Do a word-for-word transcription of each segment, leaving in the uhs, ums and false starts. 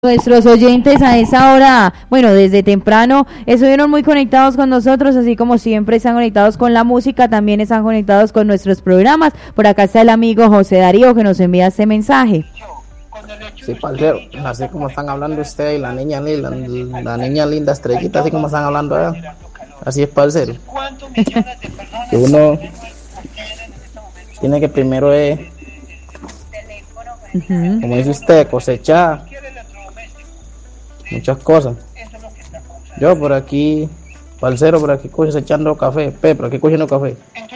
Nuestros oyentes a esa hora, bueno, desde temprano estuvieron muy conectados con nosotros, así como siempre están conectados con la música, también están conectados con nuestros programas. Por acá está el amigo José Darío que nos envía este mensaje. Sí, parcero, así como están hablando usted y la niña linda, la, la niña linda estrellita, así como están hablando allá. Así es, parcero. Que uno tiene que primero, eh, uh-huh. como dice usted, cosechar muchas cosas. Yo por aquí, parcero, por aquí cosechando café, Pe, por aquí cogiendo café.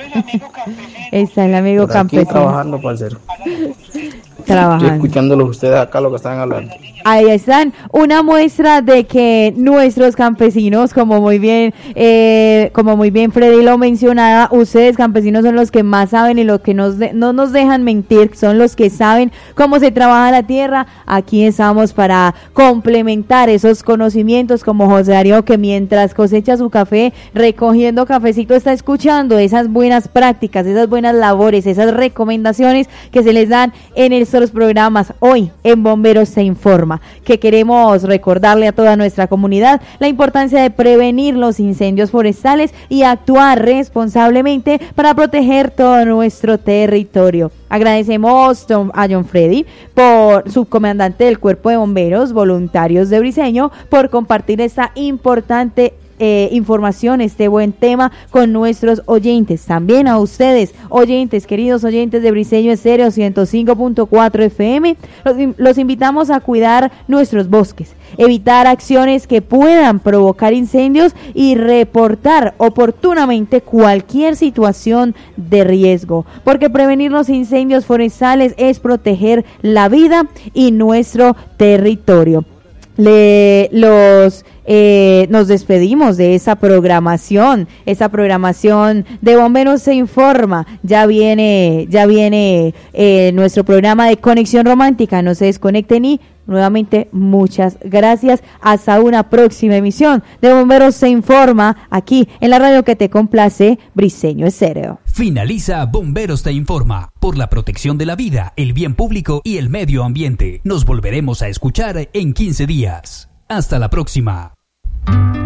Está el amigo por campesino. Aquí trabajando, parcero. Trabajando. Estoy escuchándolos ustedes acá lo que están hablando. Ahí están, una muestra de que nuestros campesinos, como muy bien, eh, como muy bien Freddy lo mencionaba, ustedes campesinos son los que más saben y los que nos de, no nos dejan mentir, son los que saben cómo se trabaja la tierra. Aquí estamos para complementar esos conocimientos, como José Darío, que mientras cosecha su café, recogiendo cafecito, está escuchando esas buenas prácticas, esas buenas labores, esas recomendaciones que se les dan en estos programas. Hoy en Bomberos se informa, que queremos recordarle a toda nuestra comunidad la importancia de prevenir los incendios forestales y actuar responsablemente para proteger todo nuestro territorio. Agradecemos a John Freddy, por subcomandante del Cuerpo de Bomberos Voluntarios de Briceño, por compartir esta importante Eh, información, este buen tema con nuestros oyentes. También a ustedes, oyentes, queridos oyentes de Briceño Estéreo ciento cinco punto cuatro F M, los, los invitamos a cuidar nuestros bosques, evitar acciones que puedan provocar incendios y reportar oportunamente cualquier situación de riesgo, porque prevenir los incendios forestales es proteger la vida y nuestro territorio. Le, los Eh, nos despedimos de esa programación, esa programación de Bomberos se informa. Ya viene, ya viene eh, nuestro programa de Conexión Romántica. No se desconecten y nuevamente muchas gracias. Hasta una próxima emisión de Bomberos se informa aquí en la radio que te complace, Briceño Estéreo. Finaliza Bomberos te informa, por la protección de la vida, el bien público y el medio ambiente. Nos volveremos a escuchar en quince días. Hasta la próxima.